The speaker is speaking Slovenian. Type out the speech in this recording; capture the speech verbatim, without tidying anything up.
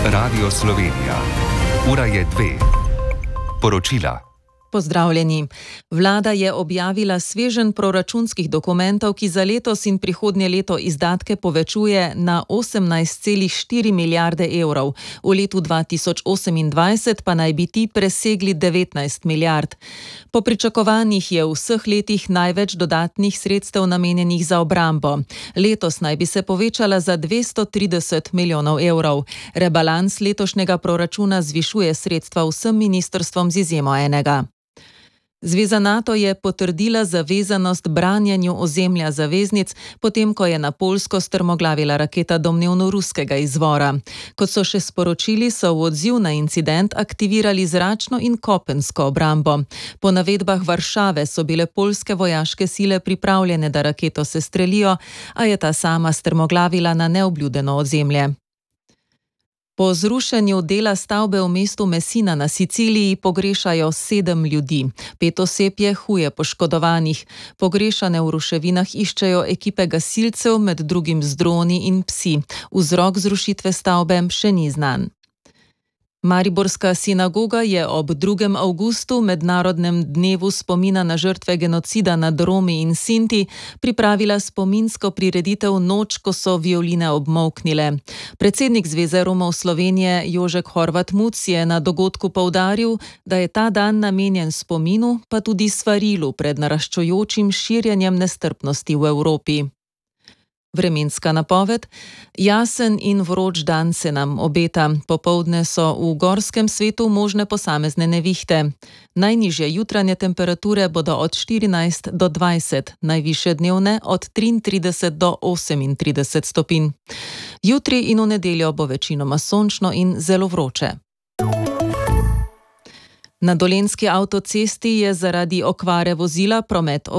Radio Slovenija. Ura je dve. Poročila. Pozdravljeni. Vlada je objavila sveženj proračunskih dokumentov, ki za letos in prihodnje leto izdatke povečuje na osemnajst celih štiri milijarde evrov. V letu dva tisoč osemindvajset pa naj bi ti presegli devetnajst milijard. Po pričakovanjih je v vseh letih največ dodatnih sredstev namenjenih za obrambo. Letos naj bi se povečala za dvesto trideset milijonov evrov. Rebalans letošnjega proračuna zvišuje sredstva vsem ministrstvom z izjemo enega. Zveza NATO je potrdila zavezanost branjenju ozemlja zaveznic, potem ko je na Poljsko strmoglavila raketa domnevno ruskega izvora. Kot so še sporočili, so v odziv na incident aktivirali zračno in kopensko obrambo. Po navedbah Varšave so bile poljske vojaške sile pripravljene, da raketo sestrelijo, a je ta sama strmoglavila na neobljudeno ozemlje. Po zrušenju dela stavbe v mestu Messina na Siciliji pogrešajo sedem ljudi. Pet oseb je huje poškodovanih. Pogrešane v ruševinah iščejo ekipe gasilcev, med drugim z droni in psi. Vzrok zrušitve stavbe še ni znan. Mariborska sinagoga je ob drugem avgustu, mednarodnem dnevu spomina na žrtve genocida nad Romi in Sinti, pripravila spominsko prireditev Noč, ko so violine obmolknile. Predsednik Zveze Romov Slovenije Jožek Horvat Muc je na dogodku poudaril, da je ta dan namenjen spominu, pa tudi svarilu pred naraščajočim širjenjem nestrpnosti v Evropi. Vremenska napoved. Jasen in vroč dan se nam obeta. Popoldne so v gorskem svetu možne posamezne nevihte. Najnižje jutranje temperature bodo od štirinajst do dvajset, najvišje dnevne od triintrideset do osemintrideset stopinj. Jutri in v nedeljo bo večinoma sončno in zelo vroče. Na dolenjski avtocesti je zaradi okvare vozila promet